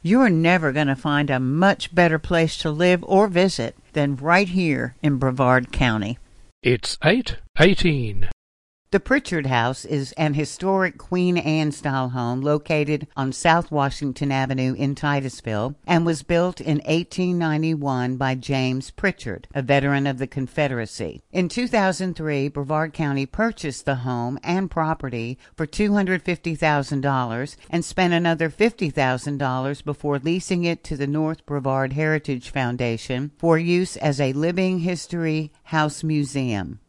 You're never going to find a much better place to live or visit than right here in Brevard County. It's 8:18. The Pritchard House is an historic Queen Anne-style home located on South Washington Avenue in Titusville and was built in 1891 by James Pritchard, a veteran of the Confederacy. In 2003, Brevard County purchased the home and property for $250,000 and spent another $50,000 before leasing it to the North Brevard Heritage Foundation for use as a living history house museum.